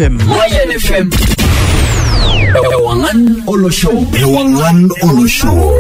FM. Mayan FM. Ewangan Olo Show.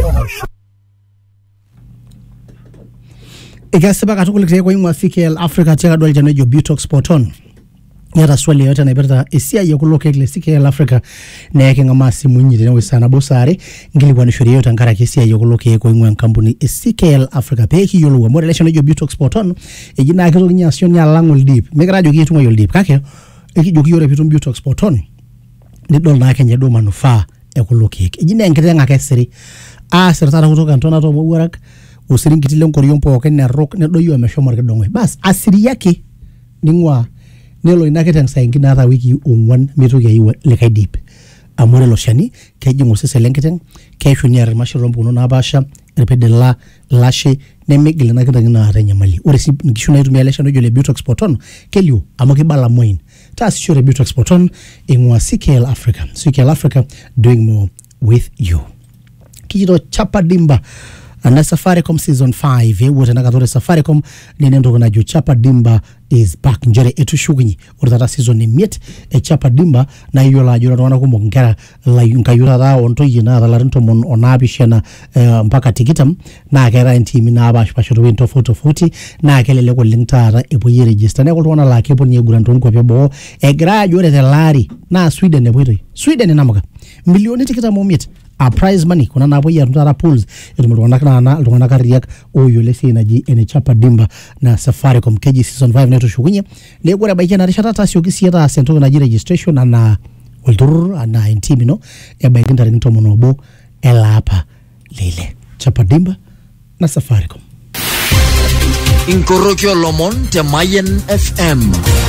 Ikasema katukuli kwa imu afike Africa cheka duwali janojo Butox Sporton. Yata swali yote na iberta isia yakuloke kile sike Africa na yake ngamasi mwenye na wisana bosare ngili kwa nishuri yote ngara kisia yakuloke kwa imu kampuni SCKL Africa peki yolo wa modelation jo Butox Sporton ejina akizo nyasyon ya langol deep megarajo kitu ngo yol deep kake ekijoki yore pitum Butox Sporton nidol na kenye do manufaa yakuloke ejina ngitenga kesiri sertara kutoka ntona to warak usiringitile nkoriyon poken na rock ne doyo ameshomo kedongwe bas asiri yake ningwa nelo inakete nsaingina hata wiki ongwan mitoki ayiwa lekai deep amore lo shani kejingo sese lenketen kesho ni armashiro mbuno na basha repedela lashe ne migile nakita ngina hata nyamali ore si nkishuna yitu mialesha nojo le Butox Sporton kelio amoki bala moin ta sure Butox Sporton ingwa CKL Africa doing more with you kijito chapa dimba na Safaricom season 5 wote nakatore Safaricom ninendo kuna juu chapa dimba is back njere etu shugunyi urtata season ni miet chapa dimba na hiyo la jura wana kumongera la yunkayura da onto yina da larinto mon onabishana mpaka tikitam na kera ntimi na abash pashuru winto photo futi na kelele ko lintara ebo yi register ne ko wana la kepo ni guranton ko pebo gra jure te lari na Sweden ne bwito Sweden namaka milioni tikita momiet a prize money kuna napo ya tundara pools tumwana kariak oyo lesi energy ene chapa dimba na Safaricom KG season 5 neto shugunye legora baike na rishata tasio kisieta sento na registration na ultur na intimi no ya baike ndari nto monobo ela hapa lile chapa dimba na Safaricom Inkorokyo Lomon te Mayan FM.